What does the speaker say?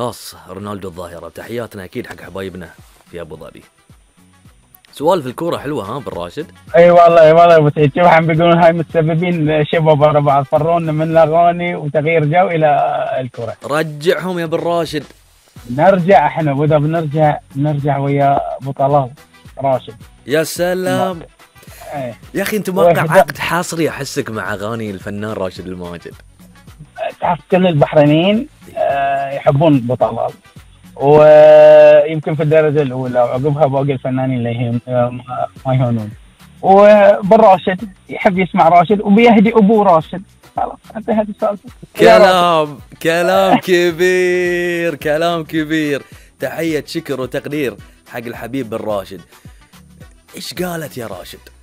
الخاص رونالدو الظاهرة. تحياتنا أكيد حق حبايبنا في أبو ظبي. سؤال في الكورة حلوة ها بالراشد. اي والله ابو سعيد، شوف عم بيقولون هاي متسببين شباب ورا بعض، فرونا من الاغاني وتغيير جو الى الكره. رجعهم يا بالراشد. نرجع احنا واذا بنرجع ويا ابو طلال راشد. يا سلام. ايه. يا اخي انت موقع عقد حصري احسك مع اغاني الفنان راشد الماجد. تعرف كل البحرينيين يحبون ابو طلال، ويمكن في الدرجه الاولى، وعقبها باقي الفنانين اللي ما يهونون. وبالراشد يحب يسمع راشد وبيهدي ابو راشد. خلاص انتهت السالفه. كلام كبير، كلام كبير. تحية شكر وتقدير حق الحبيب بالراشد. ايش قالت يا راشد؟